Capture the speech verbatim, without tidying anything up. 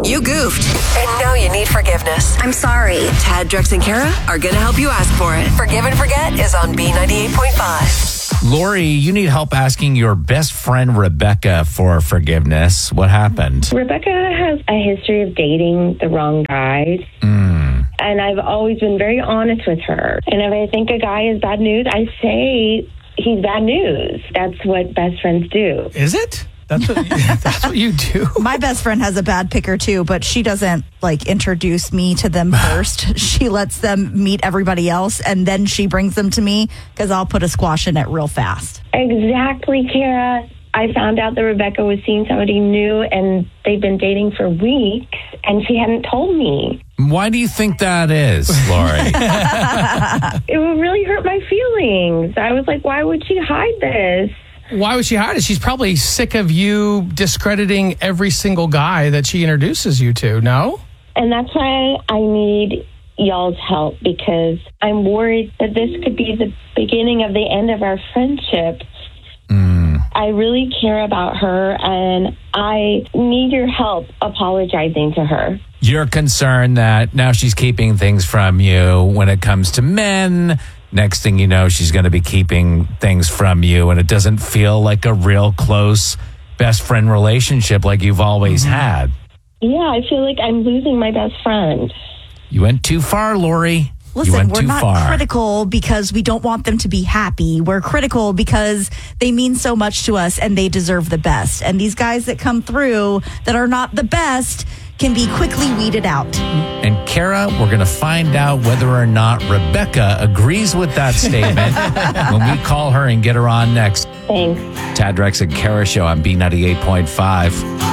You goofed. And now you need forgiveness. I'm sorry. Tad, Drex, and Kara are going to help you ask for it. Forgive and Forget is on B ninety-eight point five. Lori, you need help asking your best friend Rebecca for forgiveness. What happened? Rebecca has a history of dating the wrong guys. Mm. And I've always been very honest with her. And if I think a guy is bad news, I say he's bad news. That's what best friends do. Is it? That's what, that's what you do? My best friend has a bad picker too, but she doesn't like introduce me to them first. She lets them meet everybody else, and then she brings them to me because I'll put a squash in it real fast. Exactly, Kara. I found out that Rebecca was seeing somebody new, and they've been dating for weeks, and she hadn't told me. Why do you think that is, Lori? It would really hurt my feelings. I was like, why would she hide this? Why would she hide it? She's probably sick of you discrediting every single guy that she introduces you to, no? And that's why I need y'all's help, because I'm worried that this could be the beginning of the end of our friendship. Mm. I really care about her, and I need your help apologizing to her. You're concerned that now she's keeping things from you when it comes to men. Next thing you know, she's going to be keeping things from you, and it doesn't feel like a real close best friend relationship like you've always Mm-hmm. had. Yeah, I feel like I'm losing my best friend. You went too far, Lori. you Listen, went we're too not far. critical because we don't want them to be happy. We're critical because they mean so much to us and they deserve the best. And these guys that come through that are not the best can be quickly weeded out. And Kara, we're going to find out whether or not Rebecca agrees with that statement when we call her and get her on next. Thanks. Tad, Drex, and Kara Show on B ninety-eight point five.